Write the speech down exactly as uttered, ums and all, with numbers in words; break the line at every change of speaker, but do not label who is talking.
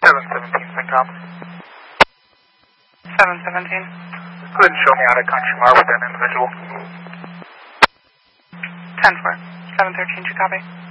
seven seventeen, Tom.
seven seventeen.
Go ahead and show me out at Country Mart with that individual.
ten four. seven thirteen, to copy.